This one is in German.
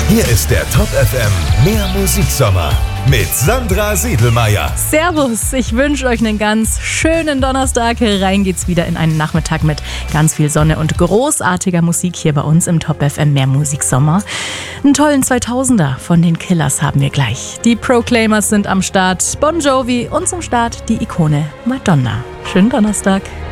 Hier ist der Top FM Mehr Musiksommer mit Sandra Siedelmeier. Servus, ich wünsche euch einen ganz schönen Donnerstag. Rein geht's wieder in einen Nachmittag mit ganz viel Sonne und großartiger Musik hier bei uns im Top FM Mehr Musiksommer. Einen tollen 2000er von den Killers haben wir gleich. Die Proclaimers sind am Start, Bon Jovi und zum Start die Ikone Madonna. Schönen Donnerstag.